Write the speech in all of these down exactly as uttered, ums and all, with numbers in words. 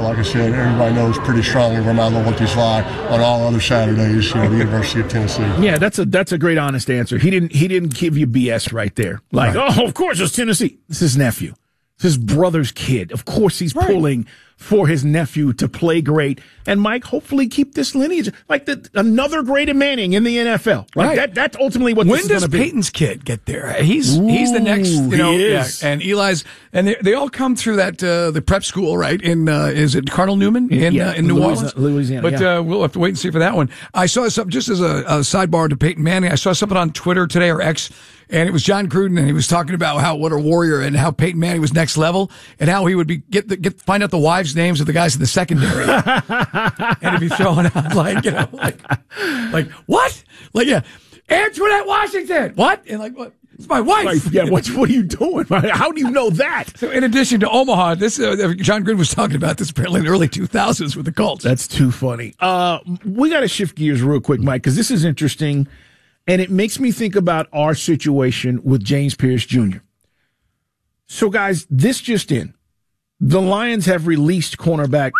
like I said, everybody knows pretty strongly where my loyalties lie on all other Saturdays, you know, the University of Tennessee. Yeah, that's a that's a great honest answer. He didn't he didn't give you B S right there. Like, right. oh, of course it's Tennessee. It's his nephew. It's his brother's kid. Of course he's right. pulling for his nephew to play great. And Mike, hopefully keep this lineage. Like the, another Grady Manning in the N F L. Like right. that, that's ultimately what when this is going to be. When does Peyton's kid get there? He's Ooh, he's the next, you know, he is. Yeah, and Eli's, and they, they all come through that, uh, the prep school, right? In, uh, is it Cardinal Newman in, yeah, uh, in New Louisiana, Orleans? Louisiana. But, yeah. uh, we'll have to wait and see for that one. I saw something, just as a, a sidebar to Peyton Manning, I saw something on Twitter today or X, and it was John Gruden, and he was talking about how, what a warrior, and how Peyton Manning was next level, and how he would be, get the, get, find out the wives' names of the guys in the secondary. And he'd be throwing out, like, you know, like, like, what? Like, yeah, Antoinette Washington. What? And like, what? It's my wife. Like, yeah, what, what are you doing? How do you know that? So in addition to Omaha, this, uh, John Gruden was talking about this apparently in the early two thousands with the Colts. That's too funny. Uh, we got to shift gears real quick, Mike, because this is interesting. And it makes me think about our situation with James Pierce Junior So, guys, this just in. The Lions have released cornerback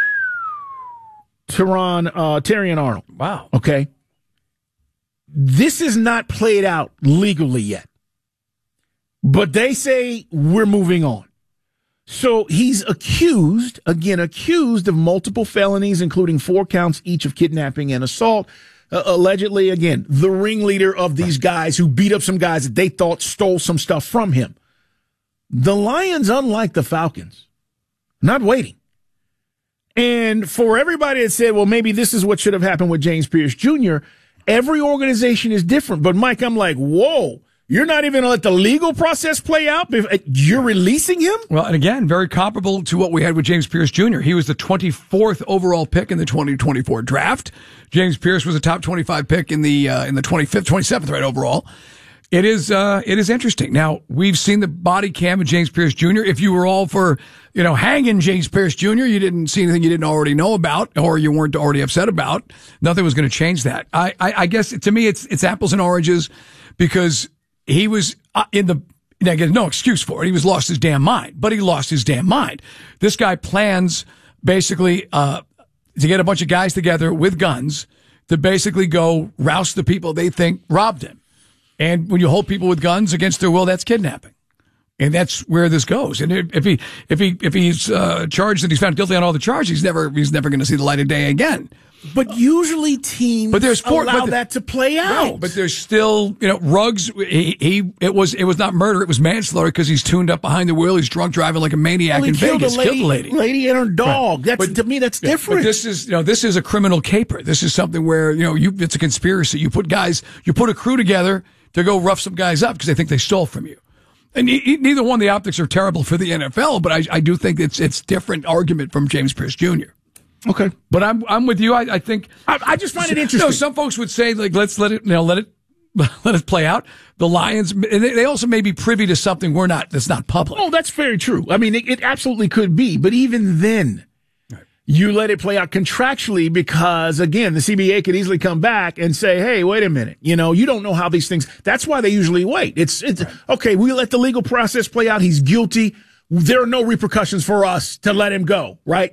Teron, uh, Terrion Arnold. Wow. Okay. This is not played out legally yet. But they say we're moving on. So he's accused, again, accused of multiple felonies, including four counts each of kidnapping and assault. Uh, allegedly, again, the ringleader of these guys who beat up some guys that they thought stole some stuff from him. The Lions, unlike the Falcons, not waiting. And for everybody that said, well, maybe this is what should have happened with James Pierce Junior, every organization is different. But, Mike, I'm like, whoa. You're not even going to let the legal process play out? You're releasing him? Well, and again, very comparable to what we had with James Pierce Junior He was the twenty-fourth overall pick in the twenty twenty-four draft. James Pierce was a top twenty-five pick in the uh, in the twenty-fifth, twenty-seventh, right, overall. It is uh, it is interesting. Now, we've seen the body cam of James Pierce Junior If you were all for, you know, hanging James Pierce Junior, you didn't see anything you didn't already know about or you weren't already upset about. Nothing was going to change that. I, I, I guess, to me, it's it's apples and oranges because he was in the, I get no excuse for it. He was lost his damn mind, but he lost his damn mind. This guy plans basically uh, to get a bunch of guys together with guns to basically go roust the people they think robbed him. And when you hold people with guns against their will, that's kidnapping. And that's where this goes. And if he, if he, if he's uh, charged and he's found guilty on all the charges, he's never, he's never going to see the light of day again. But usually teams but there's four, allow but the, that to play out. No, but there's still, you know, Ruggs, he, he, it was, it was not murder, it was manslaughter because he's tuned up behind the wheel, he's drunk driving like a maniac well, in killed Vegas, a lady, killed a lady. Lady and her dog. Right. That's, but, to me, that's yeah, different. But this is, you know, this is a criminal caper. This is something where, you know, you, it's a conspiracy. You put guys, you put a crew together to go rough some guys up because they think they stole from you. And he, neither one of the optics are terrible for the N F L, but I, I do think it's, it's different argument from James Pierce Junior Okay, but I'm I'm with you. I, I think I, I just find it interesting. No, some folks would say like let's let it you know let it let it play out. The Lions, and they, they also may be privy to something we're not. That's not public. Oh, that's very true. I mean, it, it absolutely could be. But even then, right. you let it play out contractually because again, the C B A could easily come back and say, "Hey, wait a minute. You know, you don't know how these things." That's why they usually wait. It's it's right. okay. We let the legal process play out. He's guilty. There are no repercussions for us to let him go. Right.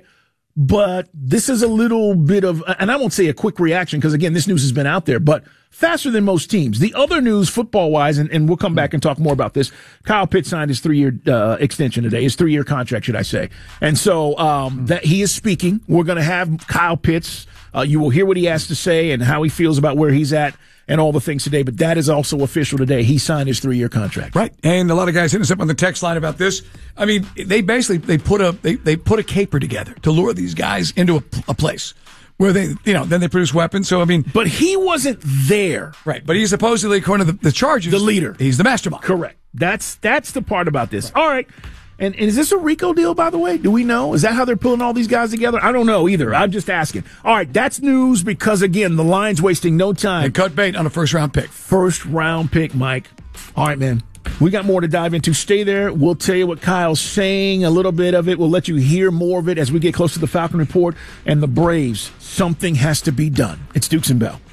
But this is a little bit of, and I won't say a quick reaction because, again, this news has been out there, but faster than most teams. The other news, football-wise, and, and we'll come back and talk more about this, Kyle Pitts signed his three-year uh, extension today, his three-year contract, should I say. And so um, that he is speaking. We're going to have Kyle Pitts. Uh, you will hear what he has to say and how he feels about where he's at and all the things today. But that is also official today. He signed his three-year contract. Right. And a lot of guys hit us up on the text line about this. I mean, they basically, they put a, they, they put a caper together to lure these guys into a, a place where they, you know, then they produce weapons. So, I mean. But he wasn't there. Right. But he's supposedly, according to the, the charges. The leader. He's the mastermind. Correct. That's, that's the part about this. All right. And, and is this a RICO deal, by the way? Do we know? Is that how they're pulling all these guys together? I don't know either. I'm just asking. All right, that's news because, again, the Lions wasting no time. They cut bait on a first-round pick. First-round pick, Mike. All right, man. We got more to dive into. Stay there. We'll tell you what Kyle's saying, a little bit of it. We'll let you hear more of it as we get close to the Falcon Report and the Braves. Something has to be done. It's Dukes and Bell.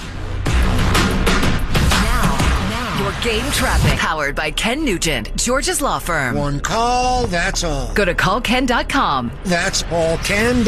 Game traffic powered by Ken Nugent, George's law firm. One call, that's all. Go to call ken dot com. That's all, Ken.